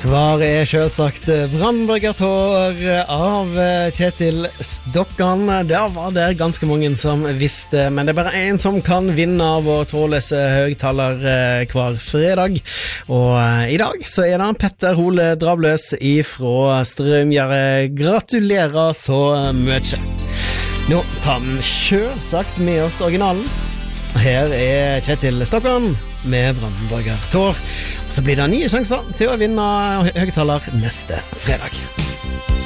Svaret er selvsagt Brannburgertår av Kjetil Stokkan. Det var det ganske mange som visste, men det er bare en som kan vinne av vår trådløse høgtaler hver fredag. Og i dag så er det Petter Hole Drabløs ifra Strømgjerde. Gratulerer så mye. Nå tar vi selvsagt med oss originalen. Her er Kjetil Stokkan med Brannburgertår. Og så blir det nye sjanser til å vinne høgtaler neste fredag.